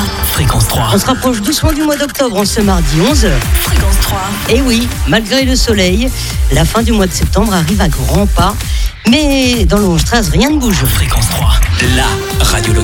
Fréquence 3. On se rapproche doucement du mois d'octobre en ce mardi 11h. Fréquence 3. Et oui, malgré le soleil, la fin du mois de septembre arrive à grands pas. Mais dans le 11-13, rien ne bouge. Fréquence 3, la radio locale.